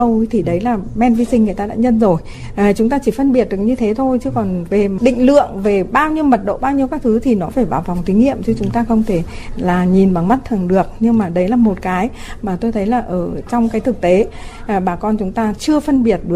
thì đấy là men vi sinh người ta đã nhân rồi. Chúng ta chỉ phân biệt được như thế thôi, chứ còn về định lượng, về bao nhiêu mật độ, bao nhiêu các thứ thì nó phải vào phòng thí nghiệm, chứ chúng ta không thể là nhìn bằng mắt thường được. Nhưng mà đấy là một cái mà tôi thấy là ở trong cái thực tế bà con chúng ta chưa phân biệt được